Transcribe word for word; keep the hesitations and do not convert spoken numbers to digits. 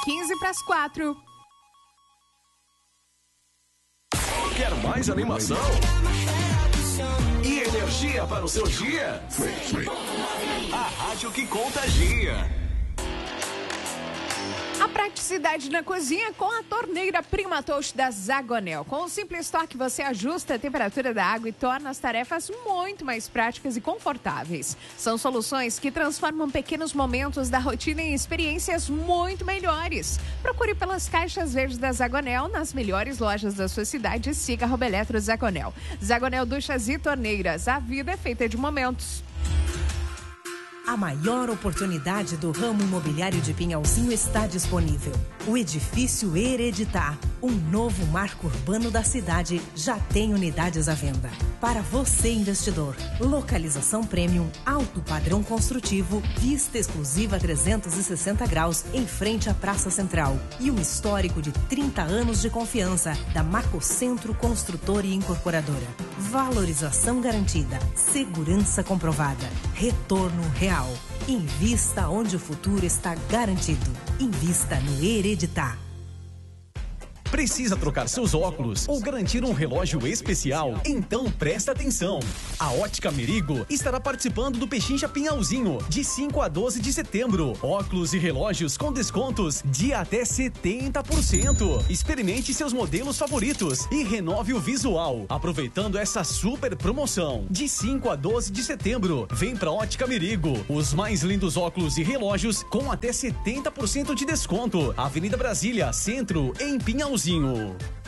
quinze para as quatro. Quer mais animação? E energia para o seu dia? A rádio que contagia. A praticidade na cozinha com a torneira Prima Toast da Zagonel. Com o simples toque, você ajusta a temperatura da água e torna as tarefas muito mais práticas e confortáveis. São soluções que transformam pequenos momentos da rotina em experiências muito melhores. Procure pelas caixas verdes da Zagonel nas melhores lojas da sua cidade e siga arroba Eletro Zagonel. Zagonel Duchas e Torneiras. A vida é feita de momentos. A maior oportunidade do ramo imobiliário de Pinhalzinho está disponível. O edifício Hereditar, um novo marco urbano da cidade, já tem unidades à venda. Para você, investidor, localização premium, alto padrão construtivo, vista exclusiva trezentos e sessenta graus em frente à Praça Central e um histórico de trinta anos de confiança da Macocentro Construtora e Incorporadora. Valorização garantida, segurança comprovada, retorno real. Invista onde o futuro está garantido. Invista no Hereditar. Precisa trocar seus óculos ou garantir um relógio especial? Então presta atenção! A Ótica Merigo estará participando do Pechincha Pinhalzinho de cinco a doze de setembro. Óculos e relógios com descontos de até setenta por cento. Experimente seus modelos favoritos e renove o visual, aproveitando essa super promoção. De cinco a doze de setembro, vem pra Ótica Merigo. Os mais lindos óculos e relógios com até setenta por cento de desconto. Avenida Brasília, Centro, em Pinhalzinho.